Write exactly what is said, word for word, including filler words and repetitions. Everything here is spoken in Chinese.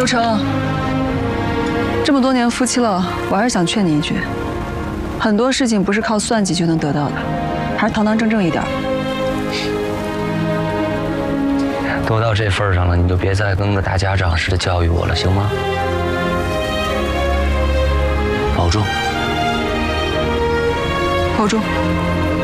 刘成，这么多年夫妻了，我还是想劝你一句：很多事情不是靠算计就能得到的，还是堂堂正正一点。 都到这份上了，你就别再跟个大家长似的教育我了，行吗？保重。 保重。